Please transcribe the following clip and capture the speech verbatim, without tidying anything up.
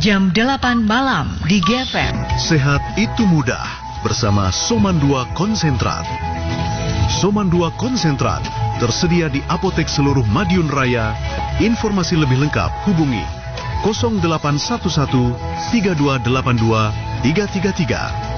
jam delapan malam di G F M. Sehat itu mudah bersama Soman dua Konsentrat. Soman dua Konsentrat tersedia di apotek seluruh Madiun Raya. Informasi lebih lengkap hubungi nol delapan satu satu tiga dua delapan dua tiga tiga tiga.